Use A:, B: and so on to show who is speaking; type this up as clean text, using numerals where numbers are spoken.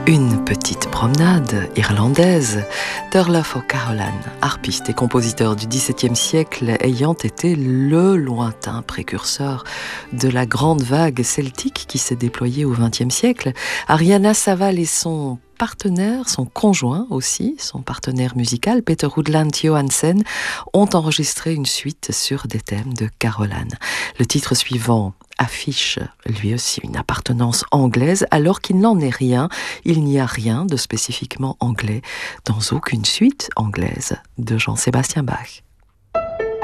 A: Une petite promenade irlandaise. Turlough O'Carolan, harpiste et compositeur du XVIIe siècle, ayant été le lointain précurseur de la grande vague celtique qui s'est déployée au XXe siècle. Ariana Saval et son partenaire, son conjoint aussi, son partenaire musical, Peter Woodland Johansen, ont enregistré une suite sur des thèmes de Carolan. Le titre suivant affiche lui aussi une appartenance anglaise, alors qu'il n'en est rien. Il n'y a rien de spécifiquement anglais dans aucune suite anglaise de Jean-Sébastien Bach.